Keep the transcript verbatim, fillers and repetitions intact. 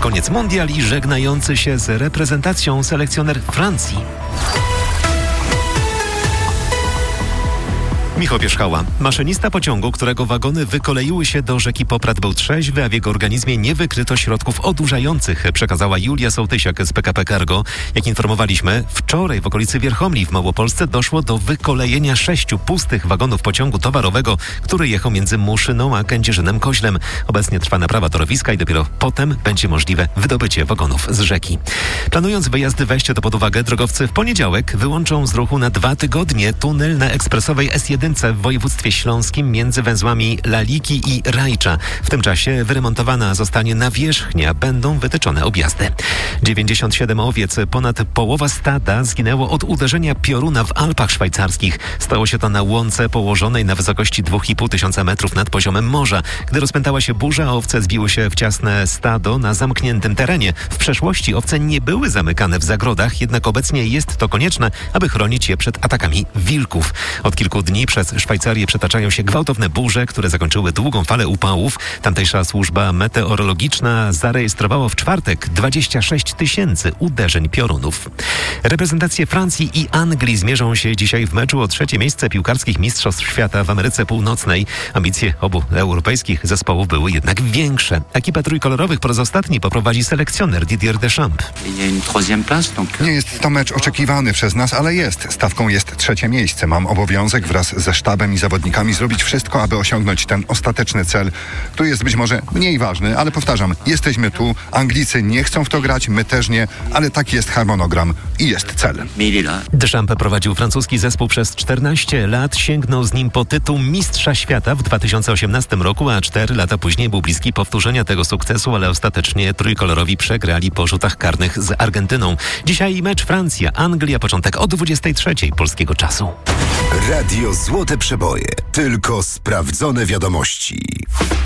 koniec mundial i żegnający się z reprezentacją selekcjoner Francji. Michał Pierzchała. Maszynista pociągu, którego wagony wykoleiły się do rzeki Poprad, był trzeźwy, a w jego organizmie nie wykryto środków odurzających, przekazała Julia Sołtysiak z P K P Cargo. Jak informowaliśmy, wczoraj w okolicy Wierchomli w Małopolsce doszło do wykolejenia sześciu pustych wagonów pociągu towarowego, który jechał między Muszyną a Kędzierzynem-Koźlem. Obecnie trwa naprawa torowiska i dopiero potem będzie możliwe wydobycie wagonów z rzeki. Planując wyjazdy, weźcie to pod uwagę, drogowcy w poniedziałek wyłączą z ruchu na dwa tygodnie tunel na ekspresowej S jeden w województwie śląskim między węzłami Laliki i Rajcza. W tym czasie wyremontowana zostanie nawierzchnia, będą wytyczone objazdy. dziewięćdziesiąt siedem owiec, ponad połowa stada zginęło od uderzenia pioruna w Alpach Szwajcarskich. Stało się to na łące położonej na wysokości dwa i pół tysiąca metrów nad poziomem morza. Gdy rozpętała się burza, owce zbiły się w ciasne stado na zamkniętym terenie. W przeszłości owce nie były zamykane w zagrodach, jednak obecnie jest to konieczne, aby chronić je przed atakami wilków. Od kilku dni przez Szwajcarię przetaczają się gwałtowne burze, które zakończyły długą falę upałów. Tamtejsza służba meteorologiczna zarejestrowała w czwartek dwadzieścia sześć tysięcy uderzeń piorunów. Reprezentacje Francji i Anglii zmierzą się dzisiaj w meczu o trzecie miejsce piłkarskich mistrzostw świata w Ameryce Północnej. Ambicje obu europejskich zespołów były jednak większe. Ekipę trójkolorowych po raz ostatni poprowadzi selekcjoner Didier Deschamps. Nie jest to mecz oczekiwany przez nas, ale jest. Stawką jest trzecie miejsce. Mam obowiązek wraz ze sztabem i zawodnikami zrobić wszystko, aby osiągnąć ten ostateczny cel, który jest być może mniej ważny, ale powtarzam, jesteśmy tu, Anglicy nie chcą w to grać, my też nie, ale taki jest harmonogram i jest cel. Deschamps prowadził francuski zespół przez czternaście lat, sięgnął z nim po tytuł mistrza świata w dwa tysiące osiemnastym roku, a cztery lata później był bliski powtórzenia tego sukcesu, ale ostatecznie trójkolorowi przegrali po rzutach karnych z Argentyną. Dzisiaj mecz Francja-Anglia, początek o dwudziestej trzeciej polskiego czasu. Radio Złote Przeboje. Tylko sprawdzone wiadomości.